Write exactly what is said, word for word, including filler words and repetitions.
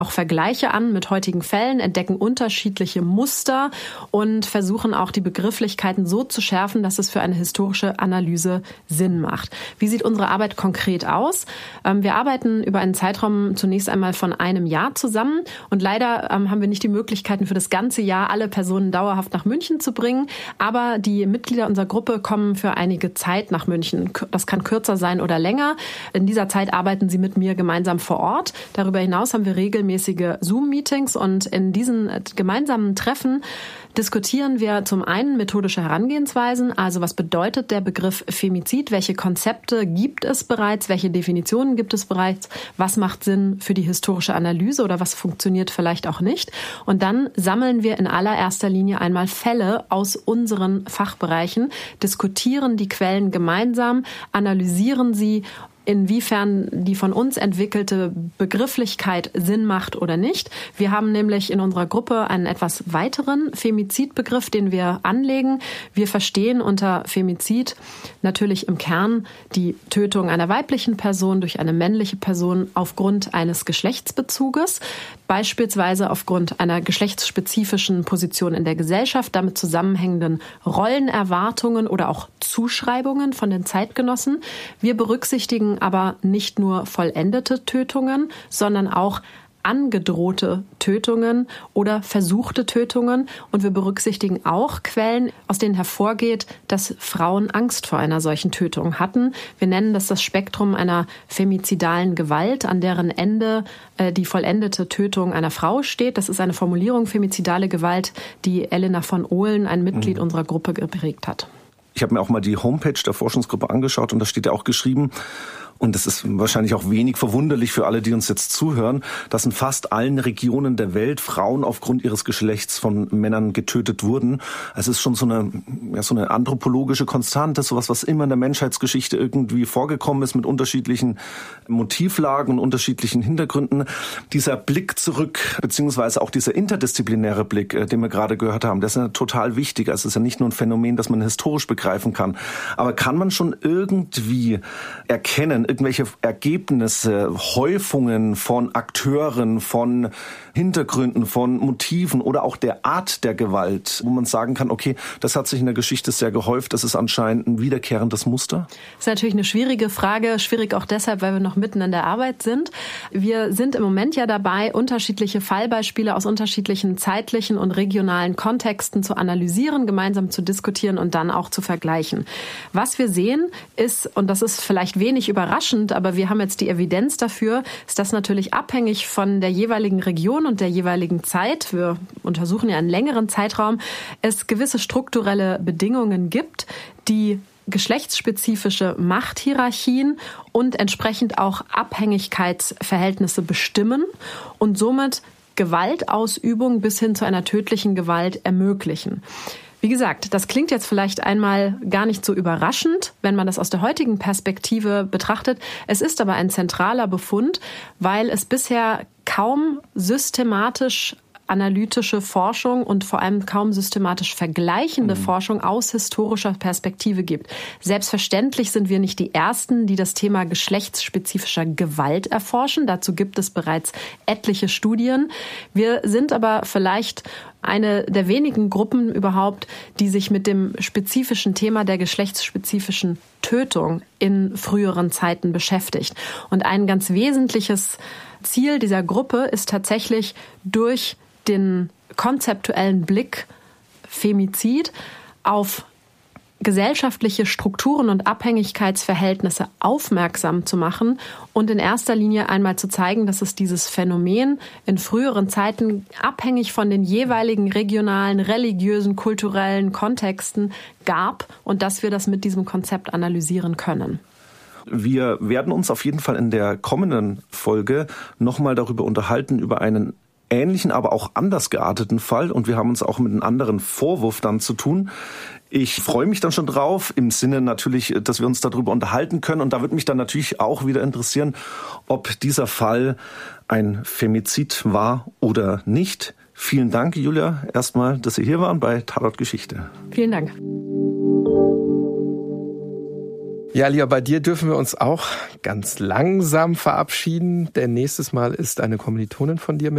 auch Vergleiche an mit heutigen Fällen, entdecken unterschiedliche Muster und versuchen auch die Begrifflichkeiten so zu schärfen, dass es für eine historische Analyse Sinn macht. Wie sieht unsere Arbeit konkret aus? Wir arbeiten über einen Zeitraum zunächst einmal von einem Jahr zusammen und leider haben wir nicht die Möglichkeiten für das ganze Jahr alle Personen dauerhaft nach München zu bringen, aber die Mitglieder unserer Gruppe kommen für einige Zeit nach München. Das kann kürzer sein oder länger. In dieser Zeit arbeiten sie mit mir gemeinsam vor Ort. Darüber hinaus haben wir regelmäßig Zoom-Meetings und in diesen gemeinsamen Treffen diskutieren wir zum einen methodische Herangehensweisen, also was bedeutet der Begriff Femizid, welche Konzepte gibt es bereits, welche Definitionen gibt es bereits, was macht Sinn für die historische Analyse oder was funktioniert vielleicht auch nicht. Und dann sammeln wir in allererster Linie einmal Fälle aus unseren Fachbereichen, diskutieren die Quellen gemeinsam, analysieren sie, inwiefern die von uns entwickelte Begrifflichkeit Sinn macht oder nicht. Wir haben nämlich in unserer Gruppe einen etwas weiteren Femizidbegriff, den wir anlegen. Wir verstehen unter Femizid natürlich im Kern die Tötung einer weiblichen Person durch eine männliche Person aufgrund eines Geschlechtsbezuges, beispielsweise aufgrund einer geschlechtsspezifischen Position in der Gesellschaft, damit zusammenhängenden Rollenerwartungen oder auch Zuschreibungen von den Zeitgenossen. Wir berücksichtigen aber nicht nur vollendete Tötungen, sondern auch angedrohte Tötungen oder versuchte Tötungen. Und wir berücksichtigen auch Quellen, aus denen hervorgeht, dass Frauen Angst vor einer solchen Tötung hatten. Wir nennen das das Spektrum einer femizidalen Gewalt, an deren Ende äh, die vollendete Tötung einer Frau steht. Das ist eine Formulierung, femizidale Gewalt, die Elena von Ohlen, ein Mitglied mhm. unserer Gruppe, geprägt hat. Ich habe mir auch mal die Homepage der Forschungsgruppe angeschaut und da steht ja auch geschrieben, und das ist wahrscheinlich auch wenig verwunderlich für alle, die uns jetzt zuhören, dass in fast allen Regionen der Welt Frauen aufgrund ihres Geschlechts von Männern getötet wurden. Es ist schon so eine, ja, so eine anthropologische Konstante, sowas, was immer in der Menschheitsgeschichte irgendwie vorgekommen ist mit unterschiedlichen Motivlagen und unterschiedlichen Hintergründen. Dieser Blick zurück, beziehungsweise auch dieser interdisziplinäre Blick, den wir gerade gehört haben, der ist ja total wichtig. Also es ist ja nicht nur ein Phänomen, das man historisch begreifen kann. Aber kann man schon irgendwie erkennen, irgendwelche Ergebnisse, Häufungen von Akteuren, von Hintergründen, von Motiven oder auch der Art der Gewalt, wo man sagen kann, okay, das hat sich in der Geschichte sehr gehäuft, das ist anscheinend ein wiederkehrendes Muster? Das ist natürlich eine schwierige Frage, schwierig auch deshalb, weil wir noch mitten in der Arbeit sind. Wir sind im Moment ja dabei, unterschiedliche Fallbeispiele aus unterschiedlichen zeitlichen und regionalen Kontexten zu analysieren, gemeinsam zu diskutieren und dann auch zu vergleichen. Was wir sehen ist, und das ist vielleicht wenig überraschend, aber wir haben jetzt die Evidenz dafür, ist das natürlich abhängig von der jeweiligen Region und der jeweiligen Zeit. Wir untersuchen ja einen längeren Zeitraum, es gewisse strukturelle Bedingungen gibt, die geschlechtsspezifische Machthierarchien und entsprechend auch Abhängigkeitsverhältnisse bestimmen und somit Gewaltausübung bis hin zu einer tödlichen Gewalt ermöglichen. Wie gesagt, das klingt jetzt vielleicht einmal gar nicht so überraschend, wenn man das aus der heutigen Perspektive betrachtet. Es ist aber ein zentraler Befund, weil es bisher kaum systematisch analytische Forschung und vor allem kaum systematisch vergleichende mhm. Forschung aus historischer Perspektive gibt. Selbstverständlich sind wir nicht die Ersten, die das Thema geschlechtsspezifischer Gewalt erforschen. Dazu gibt es bereits etliche Studien. Wir sind aber vielleicht eine der wenigen Gruppen überhaupt, die sich mit dem spezifischen Thema der geschlechtsspezifischen Tötung in früheren Zeiten beschäftigt. Und ein ganz wesentliches Ziel dieser Gruppe ist tatsächlich durch den konzeptuellen Blick Femizid auf gesellschaftliche Strukturen und Abhängigkeitsverhältnisse aufmerksam zu machen und in erster Linie einmal zu zeigen, dass es dieses Phänomen in früheren Zeiten abhängig von den jeweiligen regionalen, religiösen, kulturellen Kontexten gab und dass wir das mit diesem Konzept analysieren können. Wir werden uns auf jeden Fall in der kommenden Folge nochmal darüber unterhalten, über einen ähnlichen, aber auch anders gearteten Fall. Und wir haben uns auch mit einem anderen Vorwurf dann zu tun. Ich freue mich dann schon drauf, im Sinne natürlich, dass wir uns darüber unterhalten können. Und da würde mich dann natürlich auch wieder interessieren, ob dieser Fall ein Femizid war oder nicht. Vielen Dank, Julia, erstmal, dass Sie hier waren bei Tatort Geschichte. Vielen Dank. Ja, Lia, bei dir dürfen wir uns auch ganz langsam verabschieden, denn nächstes Mal ist eine Kommilitonin von dir mit